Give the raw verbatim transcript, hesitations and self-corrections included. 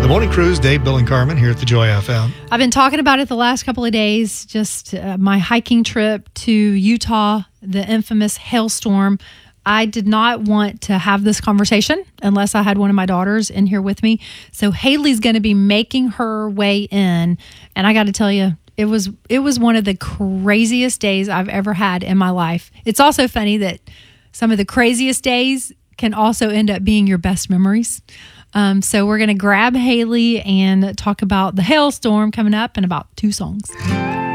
The Morning Cruise, Dave, Bill, and Carmen here at the Joy F M. I've been talking about it the last couple of days, just uh, my hiking trip to Utah, the infamous hailstorm. I did not want to have this conversation unless I had one of my daughters in here with me. So Haley's going to be making her way in. And I got to tell you, it was it was one of the craziest days I've ever had in my life. It's also funny that some of the craziest days can also end up being your best memories. Um, so we're going to grab Haley and talk about the hailstorm coming up and about two songs.